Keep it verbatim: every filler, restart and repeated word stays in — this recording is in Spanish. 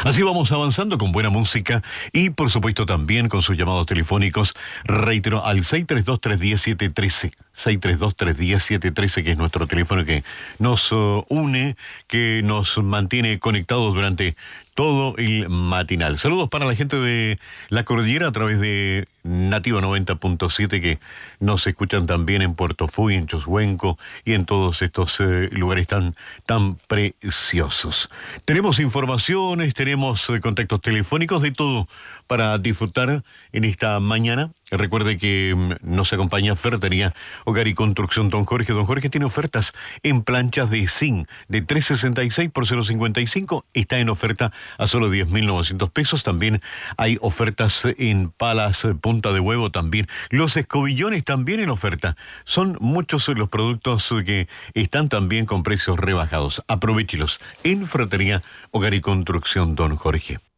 Así vamos avanzando con buena música y por supuesto también con sus llamados telefónicos. Reitero al seis tres dos, tres uno cero, siete uno tres, seis tres dos, tres uno cero, siete uno tres, que es nuestro teléfono que nos uh, une, que nos mantiene conectados durante todo el matinal. Saludos para la gente de la cordillera a través de Nativa noventa punto siete, que nos escuchan también en Puerto Fuy, en Choshuenco y en todos estos eh, lugares tan, tan preciosos. Tenemos informaciones, tenemos eh, contactos telefónicos, de todo para disfrutar en esta mañana. Recuerde que mm, nos acompaña Ferretería Hogar y Construcción Don Jorge. Don Jorge tiene ofertas en planchas de zinc de trescientos sesenta y seis por cero cincuenta y cinco. Está en oferta a solo diez mil novecientos pesos. También hay ofertas en palas punta de huevo también. Los escobillones también en oferta. Son muchos los productos que están también con precios rebajados. Aprovéchelos en Ferretería Hogar y Construcción Don Jorge.